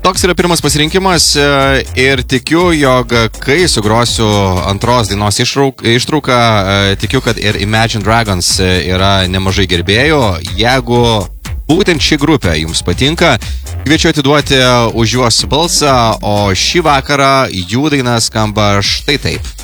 toks yra pirmas pasirinkimas ir tikiu, jog kai sugrosiu antros dainos ištrauką, tikiu, kad ir Imagine Dragons yra nemažai gerbėjų. Jeigu būtent ši grupė jums patinka, kviečiu atiduoti už juos balsą, o šį vakarą jų daina skamba štai taip.